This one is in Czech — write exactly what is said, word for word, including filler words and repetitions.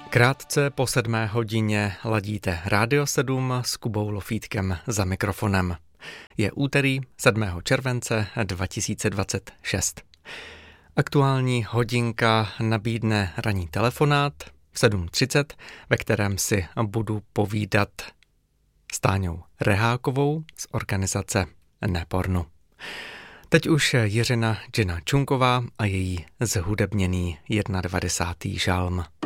Krátce po sedmé hodině ladíte Rádio sedm s Kubou Lofítkem za mikrofonem. Je úterý sedmého července dva tisíce dvacet šest. Aktuální hodinka nabídne ranní telefonát v sedm třicet, ve kterém si budu povídat s Táňou Rehákovou z organizace Nepornu. Teď už Jiřina Džina Čunková a její zhudebněný devadesátý žalm.